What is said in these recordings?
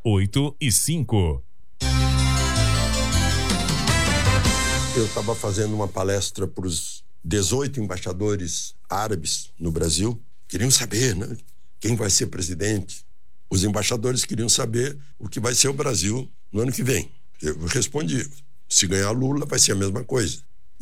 8:05. Eu estava fazendo uma palestra para os 18 embaixadores árabes no Brasil. Queriam saber, né, quem vai ser presidente. Os embaixadores queriam saber o que vai ser o Brasil no ano que vem. Eu respondi, se ganhar Lula vai ser a mesma coisa.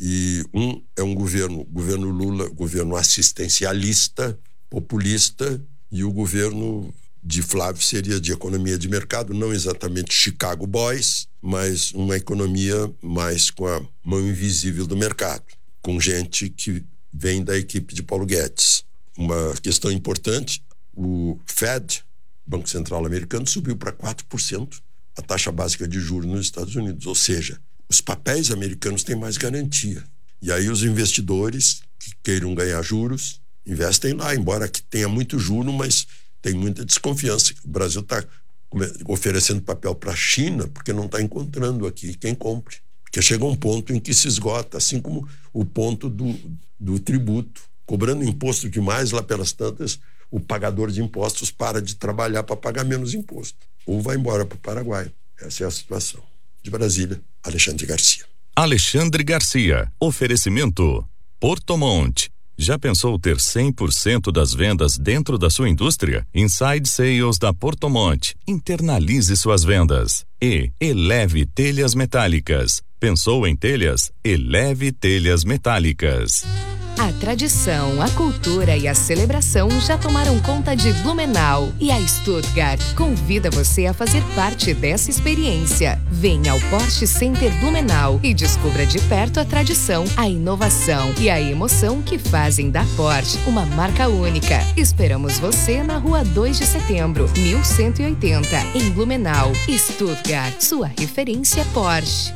E é um governo Lula, governo assistencialista, populista, e o governo de Flávio seria de economia de mercado, não exatamente Chicago Boys, mas uma economia mais com a mão invisível do mercado, com gente que vem da equipe de Paulo Guedes. Uma questão importante, o Fed, Banco Central Americano, subiu para 4% a taxa básica de juros nos Estados Unidos, ou seja, os papéis americanos têm mais garantia. E aí os investidores que queiram ganhar juros investem lá, embora que tenha muito juro, mas tem muita desconfiança. O Brasil está oferecendo papel para a China porque não está encontrando aqui quem compre. Porque chega um ponto em que se esgota, assim como o ponto do tributo. Cobrando imposto demais, lá pelas tantas, o pagador de impostos para de trabalhar para pagar menos imposto. Ou vai embora para o Paraguai. Essa é a situação. De Brasília, Alexandre Garcia. Alexandre Garcia. Oferecimento Porto Monte. Já pensou ter 100% das vendas dentro da sua indústria? Inside Sales da Porto Monte. Internalize suas vendas. E Eleve Telhas Metálicas. Pensou em telhas? Eleve Telhas Metálicas. A tradição, a cultura e a celebração já tomaram conta de Blumenau. E a Stuttgart convida você a fazer parte dessa experiência. Venha ao Porsche Center Blumenau e descubra de perto a tradição, a inovação e a emoção que fazem da Porsche uma marca única. Esperamos você na Rua 2 de Setembro, 1180, em Blumenau. Stuttgart, sua referência Porsche.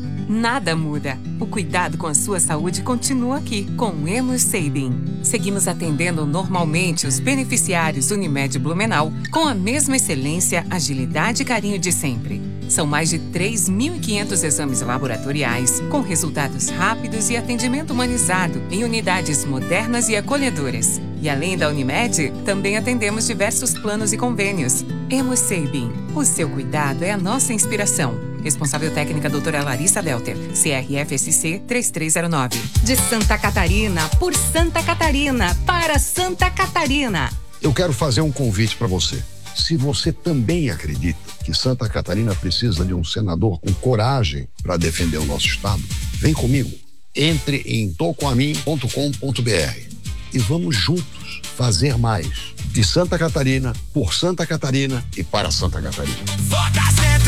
Nada muda. O cuidado com a sua saúde continua aqui, com o Hemus Sabin. Seguimos atendendo normalmente os beneficiários Unimed Blumenau com a mesma excelência, agilidade e carinho de sempre. São mais de 3.500 exames laboratoriais, com resultados rápidos e atendimento humanizado em unidades modernas e acolhedoras. E além da Unimed, também atendemos diversos planos e convênios. Hemus Sabin. O seu cuidado é a nossa inspiração. Responsável técnica doutora Larissa Delter, CRFSC 3309. De Santa Catarina, por Santa Catarina, para Santa Catarina. Eu quero fazer um convite para você. Se você também acredita que Santa Catarina precisa de um senador com coragem para defender o nosso estado, vem comigo. Entre em tocoamin.com.br e vamos juntos fazer mais. De Santa Catarina, por Santa Catarina e para Santa Catarina. Vota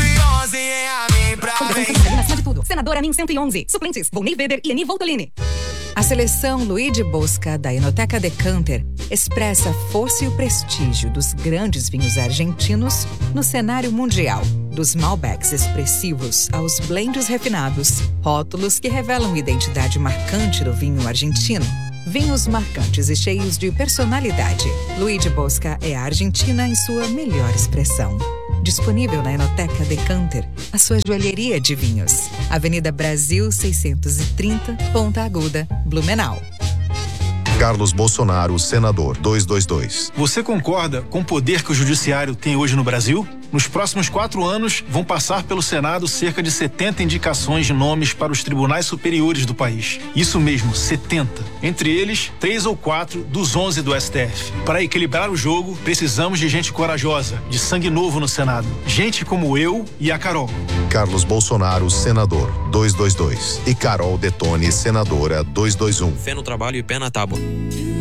111 em Amin pra vencer. Acima de tudo, senador Amin 111. Suplentes, Volney Weber e Eni Voltolini. A seleção Luigi Bosca da Enoteca Decanter expressa a força e o prestígio dos grandes vinhos argentinos no cenário mundial. Dos Malbecs expressivos aos blends refinados, rótulos que revelam a identidade marcante do vinho argentino. Vinhos marcantes e cheios de personalidade. Luigi Bosca é a Argentina em sua melhor expressão. Disponível na Enoteca Decanter, a sua joalheria de vinhos. Avenida Brasil 630, Ponta Aguda, Blumenau. Carlos Bolsonaro, senador, 222. Você concorda com o poder que o judiciário tem hoje no Brasil? Nos próximos 4 anos, vão passar pelo Senado cerca de 70 indicações de nomes para os tribunais superiores do país. Isso mesmo, 70. Entre eles, 3 ou 4 dos 11 do STF. Para equilibrar o jogo, precisamos de gente corajosa, de sangue novo no Senado. Gente como eu e a Carol. Carlos Bolsonaro, senador, 222. E Carol Detone, senadora, 221. Fé no trabalho e pé na tábua.